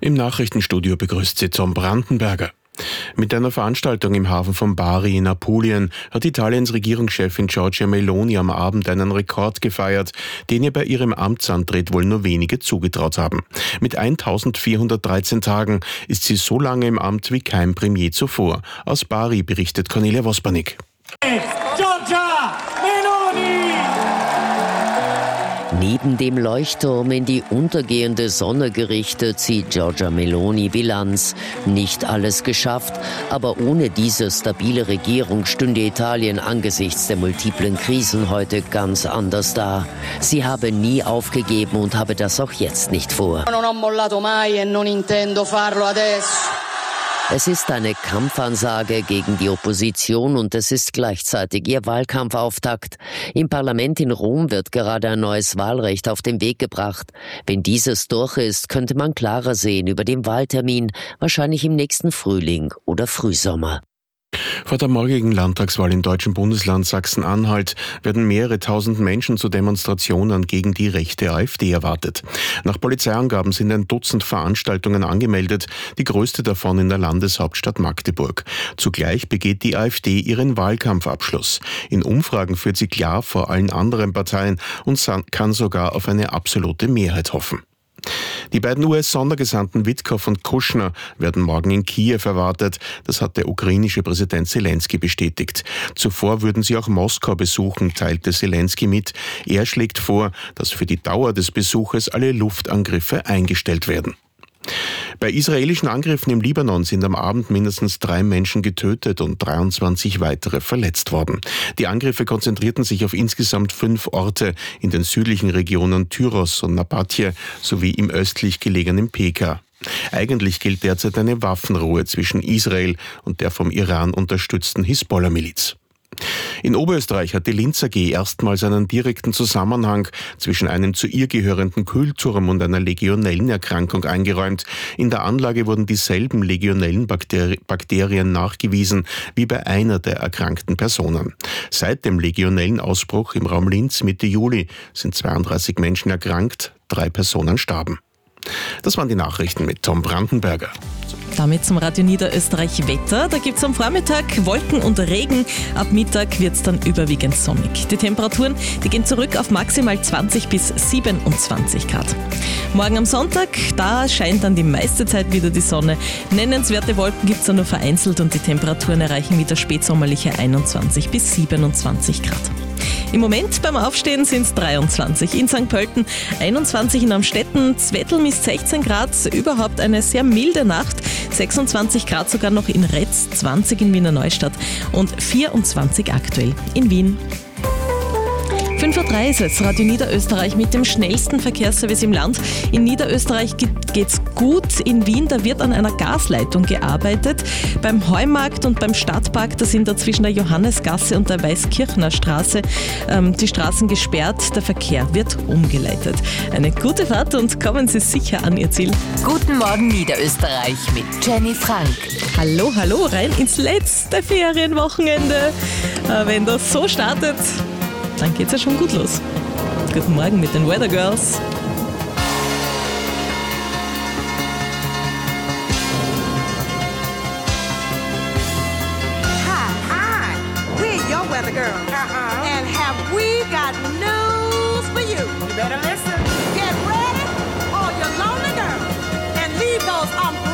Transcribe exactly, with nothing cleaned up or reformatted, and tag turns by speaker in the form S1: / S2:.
S1: Im Nachrichtenstudio begrüßt sie Tom Brandenberger. Mit einer Veranstaltung im Hafen von Bari in Apulien hat Italiens Regierungschefin Giorgia Meloni am Abend einen Rekord gefeiert, den ihr bei ihrem Amtsantritt wohl nur wenige zugetraut haben. Mit eintausendvierhundertdreizehn Tagen ist sie so lange im Amt wie kein Premier zuvor. Aus Bari berichtet Cornelia Vospanik.
S2: Giorgia Meloni!
S3: Neben dem Leuchtturm in die untergehende Sonne gerichtet zieht Giorgia Meloni Bilanz. Nicht alles geschafft, aber ohne diese stabile Regierung stünde Italien angesichts der multiplen Krisen heute ganz anders da. Sie habe nie aufgegeben und habe das auch jetzt nicht vor.
S2: Non ho mollato mai e non intendo farlo adesso.
S3: Es ist eine Kampfansage gegen die Opposition und es ist gleichzeitig ihr Wahlkampfauftakt. Im Parlament in Rom wird gerade ein neues Wahlrecht auf den Weg gebracht. Wenn dieses durch ist, könnte man klarer sehen über den Wahltermin, wahrscheinlich im nächsten Frühling oder Frühsommer.
S1: Vor der morgigen Landtagswahl im deutschen Bundesland Sachsen-Anhalt werden mehrere tausend Menschen zu Demonstrationen gegen die rechte AfD erwartet. Nach Polizeiangaben sind ein Dutzend Veranstaltungen angemeldet, die größte davon in der Landeshauptstadt Magdeburg. Zugleich begeht die AfD ihren Wahlkampfabschluss. In Umfragen führt sie klar vor allen anderen Parteien und kann sogar auf eine absolute Mehrheit hoffen. Die beiden U S-Sondergesandten Witkow und Kushner werden morgen in Kiew erwartet. Das hat der ukrainische Präsident Zelensky bestätigt. Zuvor würden sie auch Moskau besuchen, teilte Zelensky mit. Er schlägt vor, dass für die Dauer des Besuches alle Luftangriffe eingestellt werden. Bei israelischen Angriffen im Libanon sind am Abend mindestens drei Menschen getötet und dreiundzwanzig weitere verletzt worden. Die Angriffe konzentrierten sich auf insgesamt fünf Orte in den südlichen Regionen Tyros und Nabatje sowie im östlich gelegenen Peka. Eigentlich gilt derzeit eine Waffenruhe zwischen Israel und der vom Iran unterstützten Hisbollah-Miliz. In Oberösterreich hat die Linz A G erstmals einen direkten Zusammenhang zwischen einem zu ihr gehörenden Kühlturm und einer Legionellenerkrankung eingeräumt. In der Anlage wurden dieselben legionellen Bakterien nachgewiesen wie bei einer der erkrankten Personen. Seit dem Legionellenausbruch im Raum Linz Mitte Juli sind zweiunddreißig Menschen erkrankt, drei Personen starben. Das waren die Nachrichten mit Tom Brandenberger.
S4: Damit zum Radio Niederösterreich Wetter. Da gibt es am Vormittag Wolken und Regen. Ab Mittag wird es dann überwiegend sonnig. Die Temperaturen, die gehen zurück auf maximal zwanzig bis siebenundzwanzig Grad. Morgen am Sonntag, da scheint dann die meiste Zeit wieder die Sonne. Nennenswerte Wolken gibt es dann nur vereinzelt und die Temperaturen erreichen wieder spätsommerliche einundzwanzig bis siebenundzwanzig Grad. Im Moment beim Aufstehen sind es dreiundzwanzig, in Sankt Pölten einundzwanzig, in Amstetten, Zwettl misst sechzehn Grad, überhaupt eine sehr milde Nacht, sechsundzwanzig Grad sogar noch in Retz, zwanzig in Wiener Neustadt und vierundzwanzig aktuell in Wien. fünf Uhr drei ist es, Radio Niederösterreich mit dem schnellsten Verkehrsservice im Land. In Niederösterreich geht's gut. In Wien, da wird an einer Gasleitung gearbeitet. Beim Heumarkt und beim Stadtpark, da sind da zwischen der Johannesgasse und der Weißkirchner Straße ähm, die Straßen gesperrt. Der Verkehr wird umgeleitet. Eine gute Fahrt und kommen Sie sicher an Ihr Ziel.
S5: Guten Morgen Niederösterreich mit Jenny Frank.
S4: Hallo, hallo, rein ins letzte Ferienwochenende. Äh, wenn das so startet, dann geht's ja schon gut los. Guten Morgen mit den Weather Girls.
S6: Hi, hi, we're your Weather Girls. Uh-huh. And have we got news for you? You better listen. Get ready, all your lonely girls, and leave those umbrellas